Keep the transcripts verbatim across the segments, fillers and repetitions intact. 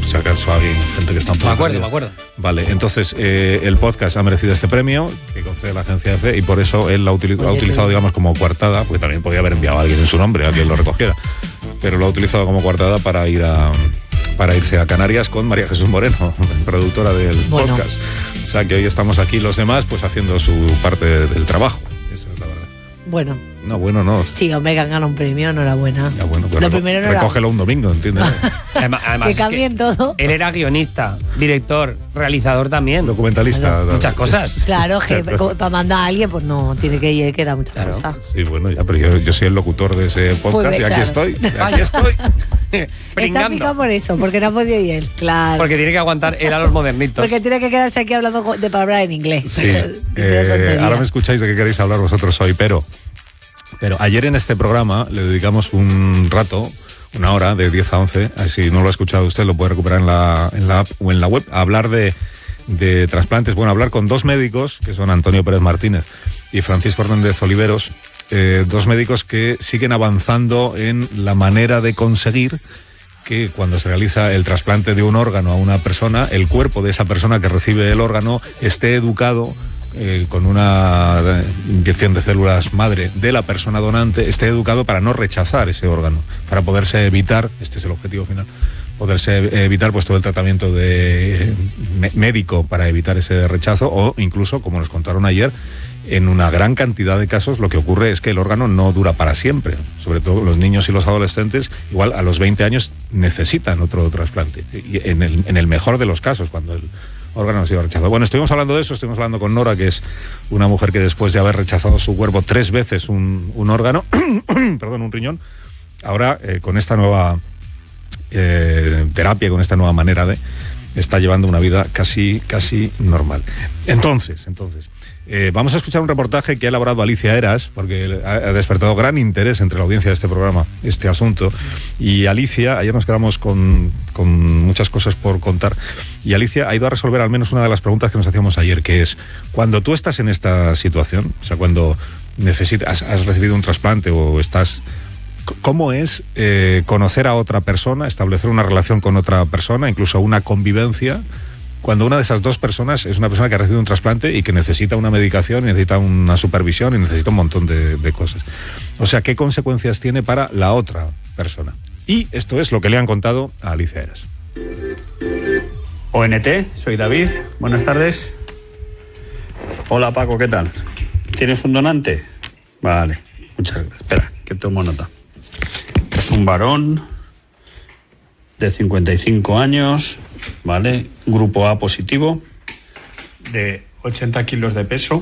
si acaso hay gente que está un poco... Me acuerdo, perdida. me acuerdo. Vale, entonces eh, el podcast ha merecido este premio que concede la agencia F y por eso él lo ha, utili- Pues ha sí, utilizado, sí. digamos, como coartada, porque también podía haber enviado a alguien en su nombre, a quien lo recogiera, pero lo ha utilizado como coartada para ir a para irse a Canarias con María Jesús Moreno, productora del Bueno. podcast. O sea que hoy estamos aquí los demás pues haciendo su parte del trabajo. Esa es la verdad. Bueno, No, bueno, no. sí, hombre, que han ganado un premio, enhorabuena. Ya, bueno, pues Lo reco- primero no era- recógelo un domingo, ¿entiendes? Además, además Que es que cambien todo. él era guionista, director, realizador también. Documentalista. Bueno, muchas cosas. Claro, que Claro. para mandar a alguien, pues no, tiene que ir, que era muchas Claro. cosas. Sí, bueno, ya, pero yo, yo soy el locutor de ese podcast Pues, y aquí claro. estoy, y aquí Vaya. estoy. Está Pringando. picado por eso, porque no ha podido ir él, claro. Porque tiene que aguantar él a los modernitos. Porque tiene que quedarse aquí hablando co- de palabras en inglés. Sí, Diciendo eh, tonterías. ahora me escucháis de qué queréis hablar vosotros hoy, pero, pero ayer en este programa le dedicamos un rato, una hora, de diez a once, si no lo ha escuchado usted lo puede recuperar en la, en la app o en la web, a hablar de, de trasplantes, bueno, hablar con dos médicos, que son Antonio Pérez Martínez y Francisco Hernández Oliveros, eh, dos médicos que siguen avanzando en la manera de conseguir que cuando se realiza el trasplante de un órgano a una persona, el cuerpo de esa persona que recibe el órgano esté educado eh, con una eh, inyección de células madre de la persona donante, esté educado para no rechazar ese órgano, para poderse evitar, este es el objetivo final, poderse evitar pues todo el tratamiento de eh, me- médico para evitar ese rechazo o incluso, como nos contaron ayer, en una gran cantidad de casos lo que ocurre es que el órgano no dura para siempre. Sobre todo los niños y los adolescentes, igual a los veinte años necesitan otro trasplante. Y en el, en el mejor de los casos, cuando el órgano ha sido rechazado. Bueno, estuvimos hablando de eso, estuvimos hablando con Nora, que es una mujer que después de haber rechazado su cuerpo tres veces un, un órgano, perdón, un riñón, ahora eh, con esta nueva eh, terapia, con esta nueva manera de, está llevando una vida casi, casi normal. Entonces, entonces... Eh, vamos a escuchar un reportaje que ha elaborado Alicia Eras, porque ha, ha despertado gran interés entre la audiencia de este programa, este asunto. Y Alicia, ayer nos quedamos con, con muchas cosas por contar, y Alicia ha ido a resolver al menos una de las preguntas que nos hacíamos ayer, que es, cuando tú estás en esta situación, o sea, cuando necesitas, has, has recibido un trasplante o estás... ¿Cómo es eh, conocer a otra persona, establecer una relación con otra persona, incluso una convivencia, cuando una de esas dos personas es una persona que ha recibido un trasplante y que necesita una medicación, necesita una supervisión y necesita un montón de, de cosas? O sea, ¿qué consecuencias tiene para la otra persona? Y esto es lo que le han contado a Alicia Eras. O N T, soy David, buenas tardes. Hola Paco, ¿qué tal? ¿Tienes un donante? Vale, muchas gracias. Espera, que tomo nota. Es un varón de cincuenta y cinco años, ¿vale? Grupo A positivo, de ochenta kilos de peso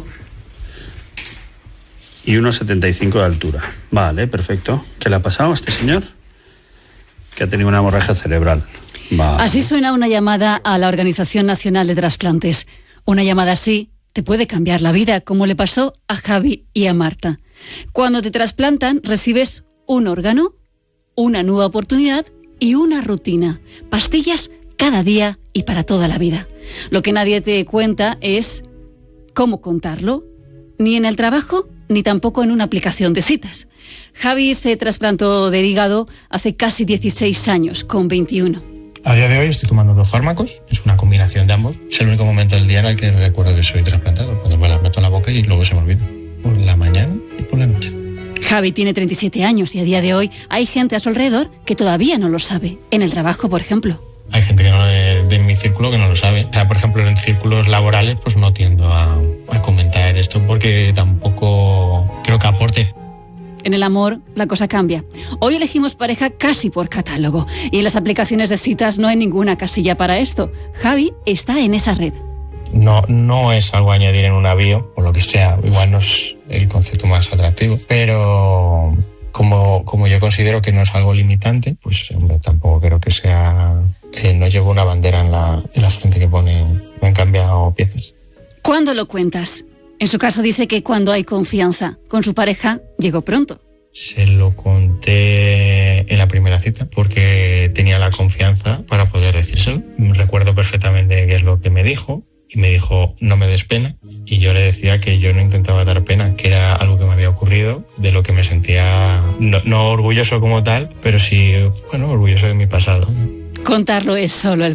y uno setenta y cinco de altura. Vale, perfecto. ¿Qué le ha pasado a este señor? Que ha tenido una hemorragia cerebral. Vale. Así suena una llamada a la Organización Nacional de Trasplantes. Una llamada así te puede cambiar la vida, como le pasó a Javi y a Marta. Cuando te trasplantan, recibes un órgano, una nueva oportunidad y una rutina. Pastillas cada día y para toda la vida. Lo que nadie te cuenta es cómo contarlo, ni en el trabajo, ni tampoco en una aplicación de citas. Javi se trasplantó del hígado hace casi dieciséis años, con veintiuno. A día de hoy estoy tomando dos fármacos, es una combinación de ambos. Es el único momento del día en el que recuerdo que soy trasplantado, cuando me las meto en la boca y luego se me olvida. Por la mañana y por la noche. Javi tiene treinta y siete años y a día de hoy hay gente a su alrededor que todavía no lo sabe. En el trabajo, por ejemplo. Hay gente que no, de, de mi círculo que no lo sabe. O sea, por ejemplo, en círculos laborales pues no tiendo a, a comentar esto porque tampoco creo que aporte. En el amor, la cosa cambia. Hoy elegimos pareja casi por catálogo y en las aplicaciones de citas no hay ninguna casilla para esto. Javi está en esa red. No, no es algo a añadir en una bio, o lo que sea, igual no es el concepto más atractivo, pero como, como yo considero que no es algo limitante, pues hombre, tampoco creo que sea... Eh, no llevo una bandera en la, en la frente que pone me han cambiado piezas. ¿Cuándo lo cuentas? En su caso dice que cuando hay confianza. Con su pareja llegó pronto. Se lo conté en la primera cita porque tenía la confianza para poder decírselo. Recuerdo perfectamente qué es lo que me dijo. Y me dijo, no me des pena. Y yo le decía que yo no intentaba dar pena, que era algo que me había ocurrido, de lo que me sentía, no, no orgulloso como tal, pero sí, bueno, orgulloso de mi pasado. Contarlo es solo el